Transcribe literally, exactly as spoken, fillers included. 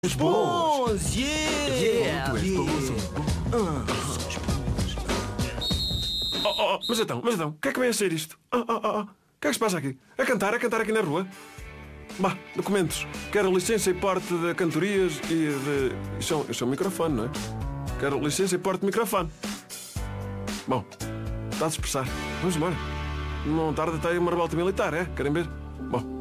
Os bons, yeah! Yeah, tu és bonzinho. Oh, oh, oh, mas então, mas então, o que é que vem a ser isto? Oh, oh, oh, oh. O que é que se passa aqui? A cantar, a cantar aqui na rua? Bah, documentos. Quero licença e porte de cantorias e de... Isto é um, isto é um microfone, não é? Quero licença e porte de microfone. Bom, está a dispersar. Vamos embora. Não tarda até aí uma revolta militar, é? Querem ver? Bom.